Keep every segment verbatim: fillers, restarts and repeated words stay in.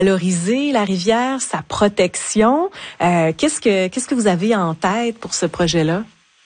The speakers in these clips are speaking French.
valoriser la rivière, sa protection. Euh, qu'est-ce que qu'est-ce que vous avez en tête pour ce projet-là?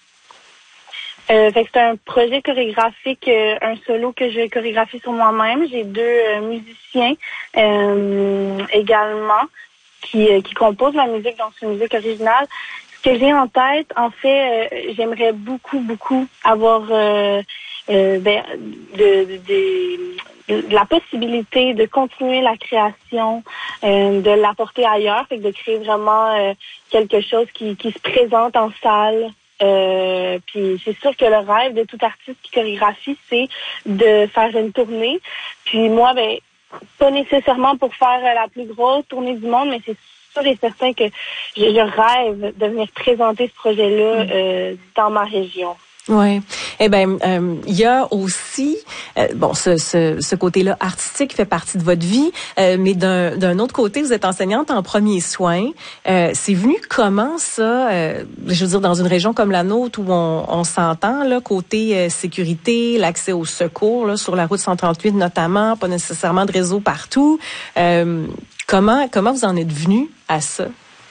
Euh, fait que c'est un projet chorégraphique, euh, un solo que je chorégraphie sur moi-même. J'ai deux euh, musiciens euh, également qui, euh, qui composent la musique, donc c'est une musique originale. Ce que j'ai en tête, en fait, euh, j'aimerais beaucoup, beaucoup avoir euh, euh, ben, de, de, de, de la possibilité de continuer la création, euh, de l'apporter ailleurs, fait que de créer vraiment euh, quelque chose qui, qui se présente en salle. Euh, puis c'est sûr que le rêve de tout artiste qui chorégraphie, c'est de faire une tournée. Puis moi, ben, pas nécessairement pour faire la plus grosse tournée du monde, mais c'est sûr et certain que je, je rêve de venir présenter ce projet-là euh, dans ma région. Oui. Eh ben, euh, il y a aussi, euh, bon, ce, ce, ce côté-là artistique fait partie de votre vie, euh, mais d'un, d'un autre côté, vous êtes enseignante en premiers soins. Euh, c'est venu comment ça, euh, je veux dire, dans une région comme la nôtre où on, on s'entend, là, côté euh, sécurité, l'accès aux secours, là, sur la route cent trente-huit notamment, pas nécessairement de réseau partout. Euh, comment, comment vous en êtes venu à ça?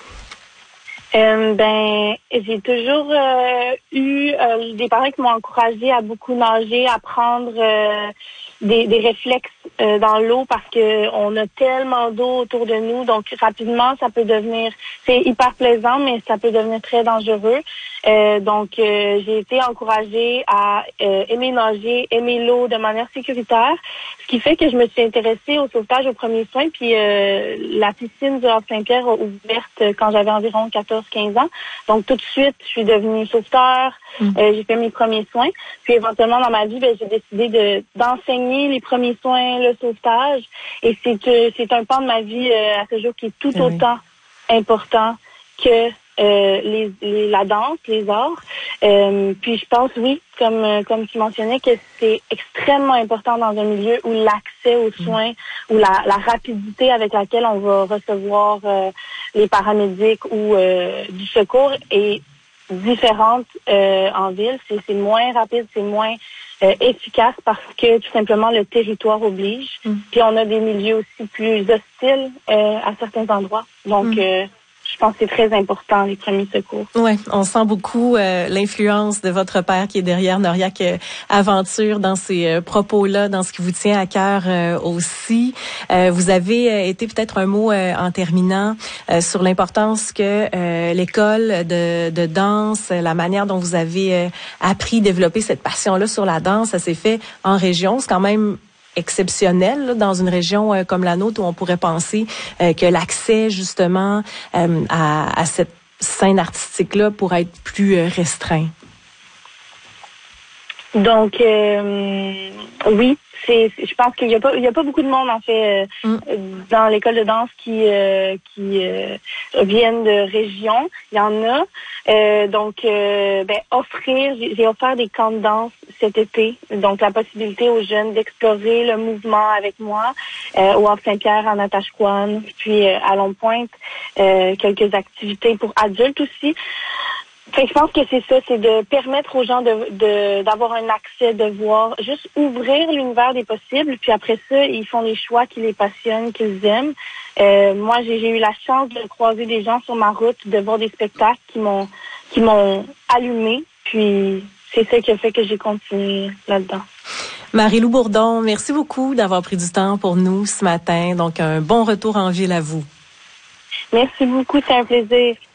Euh, ben, j'ai toujours euh, eu euh, des parents qui m'ont encouragée à beaucoup nager, à prendre euh, des, des réflexes euh, dans l'eau parce que on a tellement d'eau autour de nous. Donc, rapidement, ça peut devenir, c'est hyper plaisant, mais ça peut devenir très dangereux. Euh, donc, euh, j'ai été encouragée à euh, aimer nager, aimer l'eau de manière sécuritaire, ce qui fait que je me suis intéressée au sauvetage aux premiers soins. Puis, euh, la piscine du Havre-Saint-Pierre a ouverte quand j'avais environ quatorze quinze ans. Donc, tout de suite, je suis devenue sauveteur. Mmh. Euh, j'ai fait mes premiers soins. Puis, éventuellement, dans ma vie, ben, j'ai décidé de d'enseigner les premiers soins, le sauvetage. Et c'est euh, c'est un pan de ma vie euh, à ce jour qui est tout oui. autant important que euh, les, les la danse, les arts. Euh, puis, je pense, oui, comme euh, comme tu mentionnais, que c'est extrêmement important dans un milieu où l'accès aux soins, mmh. où la, la rapidité avec laquelle on va recevoir euh, les paramédics ou euh, du secours est différente euh, en ville. C'est, c'est moins rapide, c'est moins euh, efficace parce que tout simplement le territoire oblige. Mm. Puis on a des milieux aussi plus hostiles euh, à certains endroits. Donc, mm. euh, je pense que c'est très important, les premiers secours. Oui, on sent beaucoup euh, l'influence de votre père qui est derrière Noriac euh, Aventure dans ces euh, propos-là, dans ce qui vous tient à cœur euh, aussi. Euh, vous avez euh, été peut-être un mot euh, en terminant euh, sur l'importance que euh, l'école de, de danse, la manière dont vous avez euh, appris, développé cette passion-là sur la danse, ça s'est fait en région. C'est quand même exceptionnel là, dans une région euh, comme la nôtre où on pourrait penser euh, que l'accès justement euh, à, à cette scène artistique-là pourrait être plus euh, restreint. Donc, euh, oui, c'est, c'est, je pense qu'il y a pas, il y a pas beaucoup de monde en fait euh, mm. dans l'école de danse qui euh, qui euh, viennent de régions. Il y en a. Euh, donc, euh, ben offrir, j'ai, j'ai offert des camps de danse cet été. Donc, la possibilité aux jeunes d'explorer le mouvement avec moi euh, au Havre-Saint-Pierre, à Natashquan, puis euh, à Longue-Pointe, euh, quelques activités pour adultes aussi. Fait que je pense que c'est ça, c'est de permettre aux gens de, de d'avoir un accès, de voir, juste ouvrir l'univers des possibles, puis après ça, ils font les choix qui les passionnent, qu'ils aiment. Euh, moi, j'ai, j'ai eu la chance de croiser des gens sur ma route, de voir des spectacles qui m'ont qui m'ont allumé, puis c'est ça qui a fait que j'ai continué là-dedans. Marie-Lou Bourdon, merci beaucoup d'avoir pris du temps pour nous ce matin. Donc, un bon retour en ville à vous. Merci beaucoup, c'est un plaisir.